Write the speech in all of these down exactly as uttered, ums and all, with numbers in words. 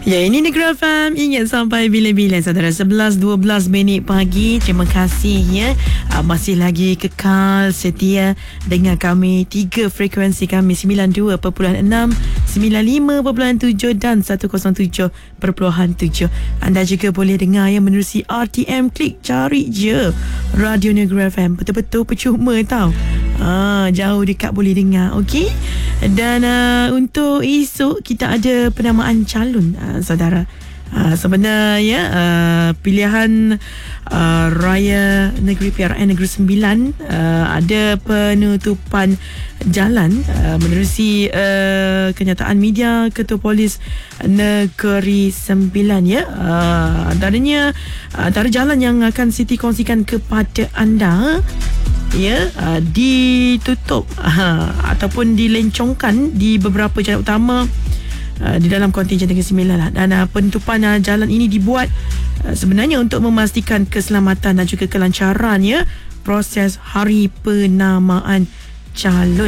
Ya, ini Negeri F M. Ingat sampai bila-bila saudara. Sebelas dua belas minit pagi. Terima kasih ya, uh, masih lagi kekal setia dengan kami. Tiga frekuensi kami, sembilan puluh dua perpuluhan enam, sembilan puluh lima perpuluhan tujuh dan seratus tujuh perpuluhan tujuh. Anda juga boleh dengar ya menerusi R T M. Klik cari je Radio Negeri F M. Betul-betul percuma tau. Ah, jauh dekat boleh dengar. Okey. Dan uh, untuk esok kita ada penamaan calon uh, saudara. Uh, sebenarnya uh, pilihan uh, Raya Negeri P R N Negeri Sembilan uh, ada penutupan jalan uh, menerusi uh, kenyataan media Ketua Polis Negeri Sembilan ya. Uh, antaranya uh, antara jalan yang akan Siti kongsikan kepada anda ya, uh, ditutup uh, ataupun dilencongkan di beberapa jalan utama uh, di dalam kontingen Negeri Sembilan lah. Dan uh, penutupan uh, jalan ini dibuat uh, sebenarnya untuk memastikan keselamatan dan juga kelancaran ya proses hari penamaan calon.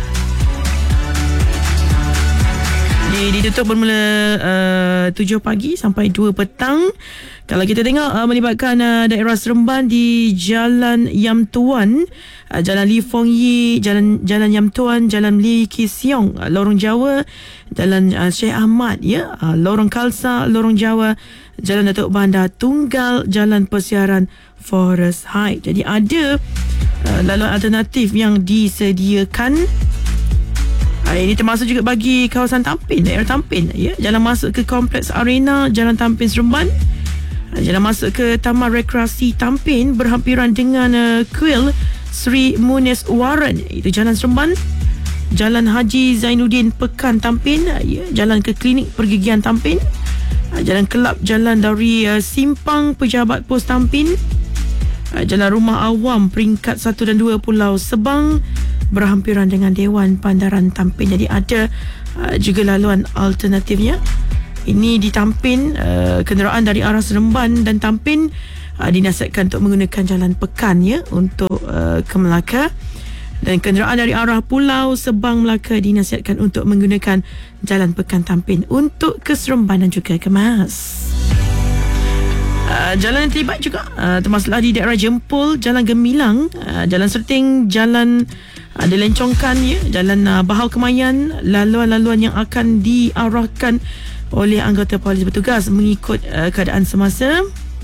Ditutup bermula uh, tujuh pagi sampai dua petang. Kalau kita tengok uh, melibatkan uh, daerah Seremban di Jalan Yam Tuan, uh, Jalan Li Fong Yi, Jalan Jalan Yam Tuan, Jalan Li Ki Siong, uh, Lorong Jawa, Jalan uh, Syekh Ahmad ya, uh, Lorong Khalsa, Lorong Jawa, Jalan Datuk Bandar Tunggal, Jalan Persiaran Forest Heights. Jadi ada uh, laluan alternatif yang disediakan. Ini termasuk juga bagi kawasan Tampin, daerah Tampin ya. Jalan masuk ke Kompleks Arena, Jalan Tampin Seremban. Jalan masuk ke Taman Rekreasi Tampin berhampiran dengan uh, kuil Sri Munis Waran, itu Jalan Seremban. Jalan Haji Zainuddin Pekan Tampin ya. Jalan ke Klinik Pergigian Tampin. Jalan Kelab Jalan dari uh, Simpang Pejabat Pos Tampin. Jalan Rumah Awam peringkat satu dan dua Pulau Sebang berhampiran dengan Dewan Pandaran Tampin. Jadi ada uh, juga laluan alternatifnya. Ini di Tampin, uh, kenderaan dari arah Seremban dan Tampin uh, dinasihatkan untuk menggunakan Jalan Pekan ya untuk uh, ke Melaka. Dan kenderaan dari arah Pulau Sebang Melaka dinasihatkan untuk menggunakan Jalan Pekan Tampin untuk ke Seremban dan juga ke Mas. Uh, jalan yang terlibat juga uh, termasuklah di daerah Jempol, Jalan Gemilang, uh, Jalan Serting, Jalan uh, dilencongkan ya, Jalan uh, Bahau Kemayan, laluan-laluan yang akan diarahkan oleh anggota polis bertugas mengikut uh, keadaan semasa.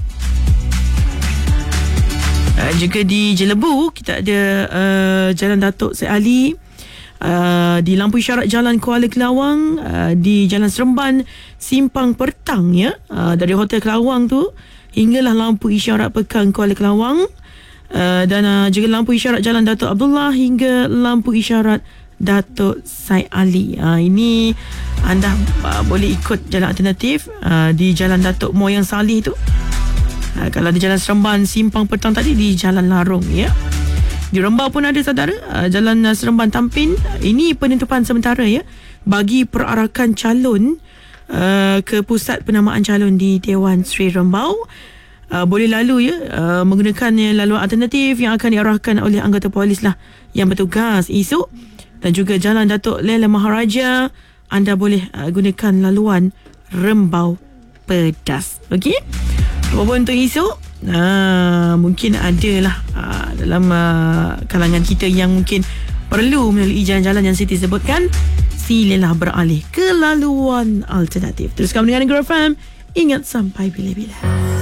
Uh, juga di Jelebu kita ada uh, Jalan Datuk Syed Ali, uh, di lampu isyarat Jalan Kuala Kelawang, uh, di Jalan Seremban Simpang Pertang ya, uh, dari Hotel Kelawang tu hinggalah lampu isyarat Pekan Kuala Kelawang, uh, dan uh, juga lampu isyarat Jalan Datuk Abdullah hingga lampu isyarat Datuk Syed Ali. Uh, ini anda uh, boleh ikut jalan alternatif uh, di Jalan Datuk Moyang Saleh tu. Uh, kalau di Jalan Seremban Simpang Petang tadi di Jalan Larung ya. Di Rembau pun ada saudara, uh, Jalan uh, Seremban Tampin. Ini penutupan sementara ya bagi perarakan calon Uh, ke pusat penamaan calon di Dewan Seri Rembau. Uh, boleh lalu ya uh, menggunakan laluan alternatif yang akan diarahkan oleh anggota polis lah yang bertugas esok. Dan juga Jalan Datuk Lela Maharaja, anda boleh uh, gunakan laluan Rembau Pedas. Okey, apapun untuk esok, uh, mungkin adalah uh, dalam uh, kalangan kita yang mungkin perlu melalui jalan-jalan yang Siti sebutkan. Silalah beralih ke laluan alternatif. Teruskan dengan Negeri F M. Ingat sampai bila-bila.